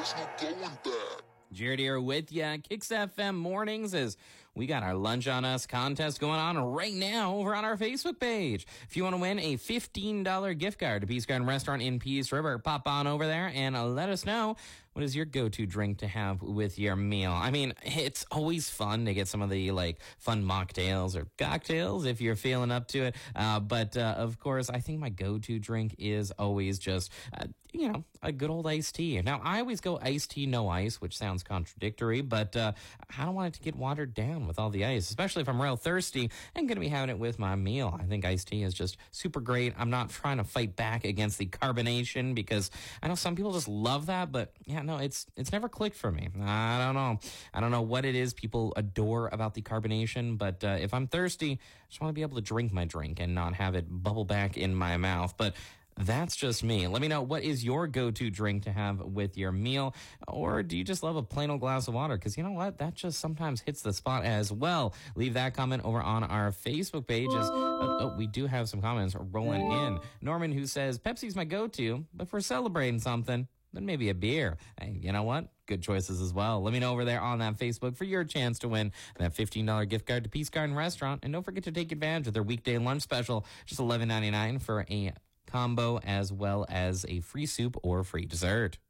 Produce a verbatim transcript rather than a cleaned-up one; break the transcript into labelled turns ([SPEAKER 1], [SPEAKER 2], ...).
[SPEAKER 1] there's no going back.
[SPEAKER 2] Jared here with ya. Kicks F M mornings as we got our Lunch on Us contest going on right now over on our Facebook page. If you want to win a fifteen dollars gift card to Peace Garden Restaurant in Peace River, pop on over there and uh, let us know what is your go-to drink to have with your meal. I mean, it's always fun to get some of the like fun mocktails or cocktails if you're feeling up to it. Uh, but uh, of course, I think my go-to drink is always just, uh, you know, a good old iced tea. Now, I always go iced tea, no ice, which sounds contradictory, but uh, I don't want it to get watered down with all the ice, especially if I'm real thirsty and going to be having it with my meal. I think iced tea is just super great. I'm not trying to fight back against the carbonation because I know some people just love that, but yeah, no, it's it's never clicked for me. I don't know. I don't know what it is people adore about the carbonation, but uh, if I'm thirsty, I just want to be able to drink my drink and not have it bubble back in my mouth. But that's just me. Let me know, what is your go-to drink to have with your meal? Or do you just love a plain old glass of water? Because you know what? That just sometimes hits the spot as well. Leave that comment over on our Facebook page. As, oh, oh, we do have some comments rolling in. Norman, who says, Pepsi's my go-to, but for celebrating something, then maybe a beer. Hey, you know what? Good choices as well. Let me know over there on that Facebook for your chance to win that fifteen dollars gift card to Peace Garden Restaurant. And don't forget to take advantage of their weekday lunch special, just eleven ninety-nine for a combo as well as a free soup or free dessert.